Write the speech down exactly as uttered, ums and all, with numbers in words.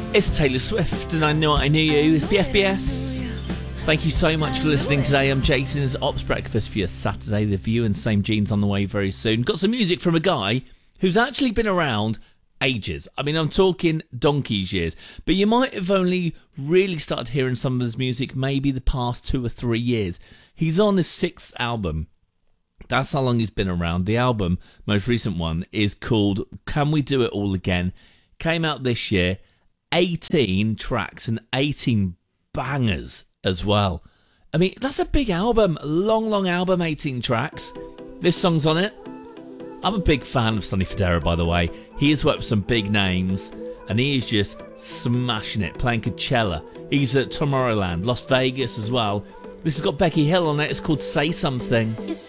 It's Taylor Swift, and I Know I Knew You. It's B F B S. Thank you so much for listening today. I'm Jason's Ops Breakfast for your Saturday. The View and Same Jeans on the way very soon. Got some music from a guy who's actually been around ages. I mean, I'm talking donkey's years. But you might have only really started hearing some of his music maybe the past two or three years. He's on his sixth album. That's how long he's been around. The album, most recent one, is called Can We Do It All Again? Came out this year. eighteen tracks and eighteen bangers as well. I mean, that's a big album. A long, long album, eighteen tracks. This song's on it. I'm a big fan of Sonny Fodera, by the way. He has worked with some big names, and he is just smashing it, playing Coachella. He's at Tomorrowland, Las Vegas as well. This has got Becky Hill on it. It's called Say Something. Yes.